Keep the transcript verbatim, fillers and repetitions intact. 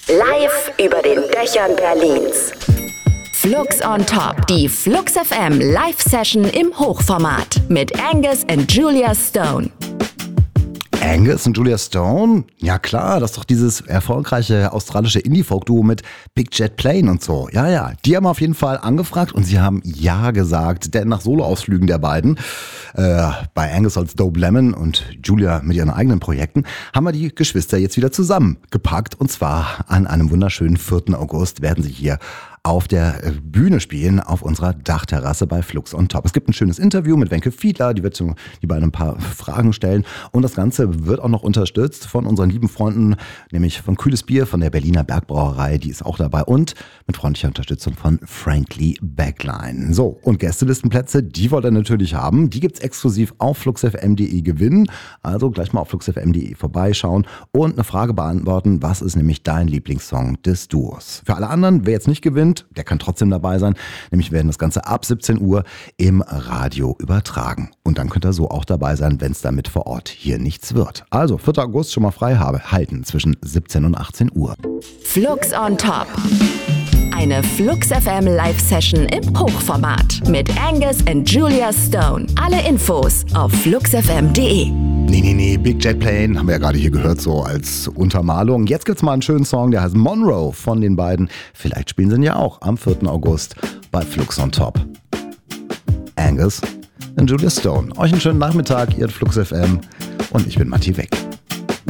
Live über den Dächern Berlins. Flux on Top, die Flux F M Live-Session im Hochformat mit Angus und Julia Stone. Angus und Julia Stone? Ja klar, das ist doch dieses erfolgreiche australische Indie-Folk-Duo mit Big Jet Plane und so. Ja, ja, die haben auf jeden Fall angefragt und sie haben ja gesagt, denn nach Soloausflügen der beiden, äh, bei Angus als Dope Lemon und Julia mit ihren eigenen Projekten, haben wir die Geschwister jetzt wieder zusammengepackt und zwar an einem wunderschönen vierten August werden sie hier auf der Bühne spielen, auf unserer Dachterrasse bei Flux on Top. Es gibt ein schönes Interview mit Wenke Fiedler, die wird die beiden ein paar Fragen stellen und das Ganze wird auch noch unterstützt von unseren lieben Freunden, nämlich von Kühles Bier, von der Berliner Bergbrauerei, die ist auch dabei und mit freundlicher Unterstützung von Frankly Backline. So, und Gästelistenplätze, die wollt ihr natürlich haben, die gibt's exklusiv auf fluxfm punkt de gewinnen, also gleich mal auf fluxfm punkt de vorbeischauen und eine Frage beantworten, was ist nämlich dein Lieblingssong des Duos? Für alle anderen, wer jetzt nicht gewinnt, der kann trotzdem dabei sein. Nämlich werden das Ganze ab siebzehn Uhr im Radio übertragen. Und dann könnt ihr so auch dabei sein, wenn es damit vor Ort hier nichts wird. Also vierten August schon mal frei habe, halten zwischen siebzehn und achtzehn Uhr. Flux on Top. Eine Flux F M Live-Session im Hochformat mit Angus und Julia Stone. Alle Infos auf fluxfm punkt de. Nee, nee, nee, Big Jet Plane haben wir ja gerade hier gehört, so als Untermalung. Jetzt gibt's mal einen schönen Song, der heißt Monroe von den beiden. Vielleicht spielen sie ihn ja auch am vierten August bei Flux on Top. Angus und Julia Stone. Euch einen schönen Nachmittag, ihr Flux F M und ich bin Matti Weck.